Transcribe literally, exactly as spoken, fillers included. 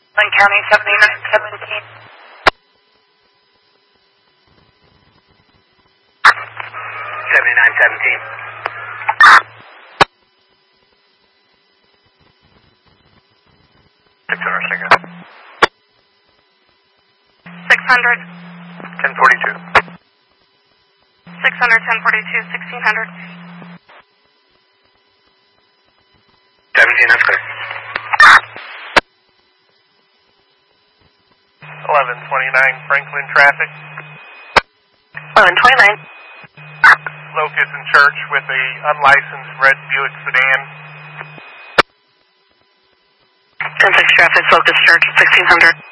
Lake County seventy-nine seventeen. seventy-nine seventeen. six hundred second. six hundred. ten forty-two. six hundred, ten forty-two, sixteen hundred. seventeen, that's clear. eleven twenty-nine Franklin traffic. eleven twenty-nine. Locust and Church with a unlicensed red Buick sedan. ten six traffic, Locust Church, sixteen hundred.